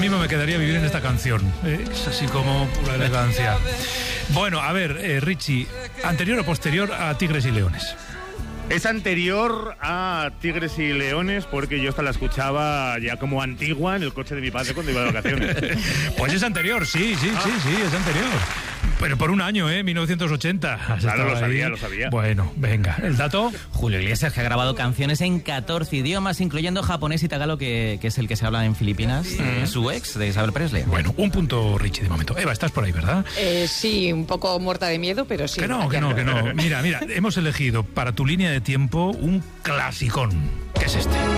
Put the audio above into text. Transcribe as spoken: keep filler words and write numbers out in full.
mismo me quedaría vivir en esta canción. ¿eh? Es así como pura elegancia. Bueno, a ver, eh, Richie, ¿anterior o posterior a Tigres y Leones? Es anterior a Tigres y Leones, porque yo esta la escuchaba ya como antigua en el coche de mi padre cuando iba de vacaciones. Pues es anterior, sí, sí, sí, sí, es anterior. Pero por un año, ¿eh? mil novecientos ochenta. Claro, lo sabía, lo sabía. Bueno, venga, ¿el dato? Julio Iglesias, que ha grabado canciones en catorce idiomas, incluyendo japonés y tagalo, que, que es el que se habla en Filipinas, mm. su ex, de Isabel Presley. Bueno, un punto, Richie, de momento. Eva, estás por ahí, ¿verdad? Eh, sí, un poco muerta de miedo, pero sí. Que no, que no, que no. Mira, mira, hemos elegido para tu línea de tiempo un clasicón, que es este.